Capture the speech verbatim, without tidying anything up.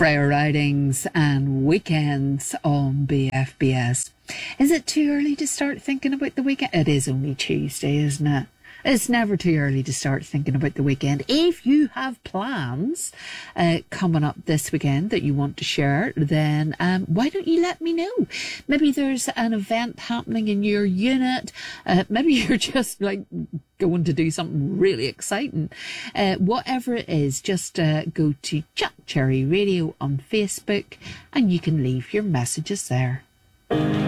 Freya Ridings and Weekends on B F B S. Is it too early to start thinking about the weekend? It is only Tuesday, isn't it? It's never too early to start thinking about the weekend. If you have plans uh, coming up this weekend that you want to share, then um, why don't you let me know? Maybe there's an event happening in your unit. Uh, maybe you're just like going to do something really exciting. Uh, whatever it is, just uh, go to Chat Cherry Radio on Facebook and you can leave your messages there.